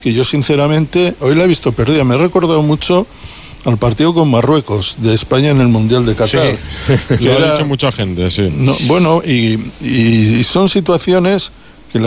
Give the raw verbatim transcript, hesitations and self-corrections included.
que yo sinceramente hoy la he visto perdida. Me he recordado mucho al partido con Marruecos de España en el Mundial de Qatar. Sí, lo ha dicho mucha gente, sí. No, bueno, y, y, y son situaciones